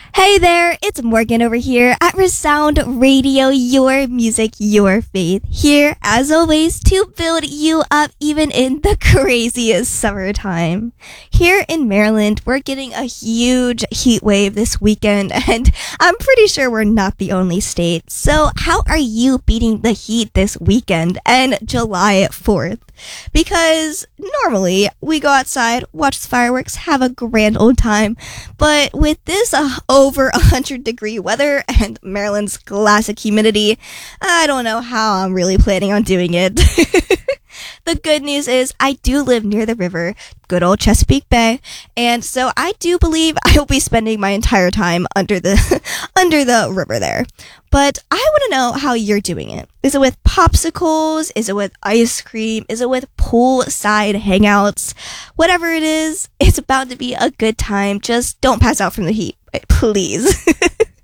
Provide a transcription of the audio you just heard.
Hey there, it's Morgan over here at Resound Radio, your music, your faith. Here, as always, to build you up even in the craziest summertime. Here in Maryland, we're getting a huge heat wave this weekend, and I'm pretty sure we're not the only state. So how are you beating the heat this weekend and July 4th? Because normally we go outside, watch the fireworks, have a grand old time, but with this over 100-degree weather and Maryland's classic humidity, I don't know how I'm really planning on doing it. The good news is I do live near the river, good old Chesapeake Bay, and so I do believe I will be spending my entire time under the under the river there. But I want to know how you're doing it. Is it with popsicles? Is it with ice cream? Is it with poolside hangouts? Whatever it is, it's about to be a good time. Just don't pass out from the heat, please.